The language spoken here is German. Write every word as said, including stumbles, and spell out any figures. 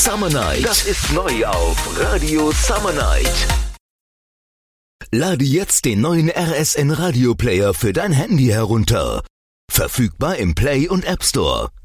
Summer Night. Das ist neu auf Radio Summer Night. Lade jetzt den neuen R S N Radio Player für dein Handy herunter. Verfügbar im Play und App Store.